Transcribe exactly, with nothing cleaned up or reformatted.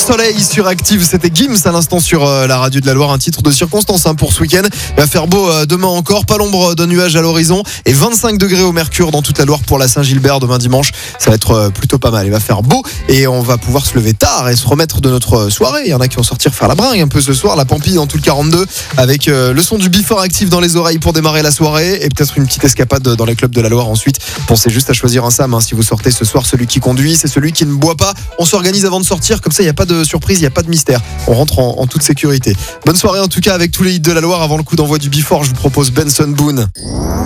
Soleil sur Active, c'était Gims à l'instant sur euh, la radio de la Loire, un titre de circonstance hein, pour ce week-end. Il va faire beau euh, demain encore, pas l'ombre d'un nuage à l'horizon et vingt-cinq degrés au mercure dans toute la Loire pour la Saint-Gilbert demain dimanche. Ça va être euh, plutôt pas mal, il va faire beau et on va pouvoir se lever tard et se remettre de notre soirée. Il y en a qui vont sortir faire la bringue un peu ce soir, la pampille dans tout le quarante-deux avec euh, le son du Before Active dans les oreilles pour démarrer la soirée et peut-être une petite escapade dans les clubs de la Loire ensuite. Pensez juste à choisir un Sam hein, si vous sortez ce soir, celui qui conduit, c'est celui qui ne boit pas. On s'organise avant de sortir, comme ça il n'y a pas de surprise, il n'y a pas de mystère. On rentre en, en toute sécurité. Bonne soirée en tout cas avec tous les hits de la Loire. Avant le coup d'envoi du Before, je vous propose Benson Boone.